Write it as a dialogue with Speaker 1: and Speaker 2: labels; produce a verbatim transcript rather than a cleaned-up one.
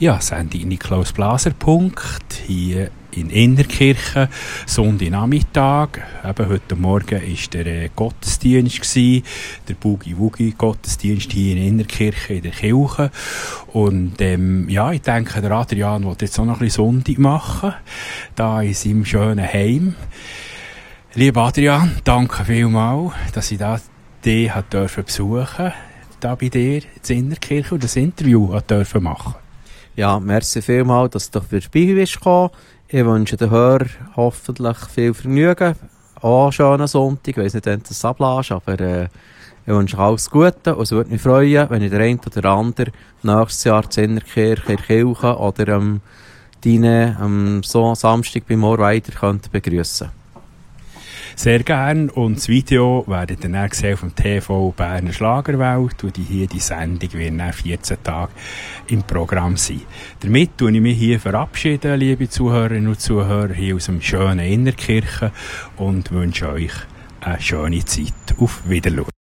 Speaker 1: Ja, Sendung Niklaus-Blaser-Punkt hier in Innertkirchen, Sonntagnachmittag. Eben heute Morgen war der äh, Gottesdienst gewesen, der Boogie-Woogie-Gottesdienst hier in Innertkirchen in der Kirche. Und ähm, ja, ich denke, der Adrian will jetzt auch noch ein bisschen Sonntag machen, da in seinem schönen Heim. Lieber Adrian, danke vielmals, dass ich da dich besuchen durfte, da bei dir in Innertkirchen und das Interview dürfen machen.
Speaker 2: Ja, merci vielmals, dass du dabei bist gekommen. Ich wünsche den Hörern hoffentlich viel Vergnügen. Auch einen schönen Sonntag. Ich weiss nicht, wann das ablässt, aber äh, ich wünsche euch alles Gute. Und es würde mich freuen, wenn ich den einen oder anderen nächstes Jahr in Innertkirchen, in der Kirche oder am Dine am so Samstag beim Moorweider begrüßen könnte.
Speaker 1: Sehr gern. Und das Video werdet ihr dann sehen auf dem T V Berner Schlagerwelt. Und die hier die Sendung wird dann vierzehn Tage im Programm sein. Damit verabschiede ich mich hier verabschieden, liebe Zuhörerinnen und Zuhörer, hier aus dem schönen Innertkirchen und wünsche euch eine schöne Zeit. Auf Wiedersehen.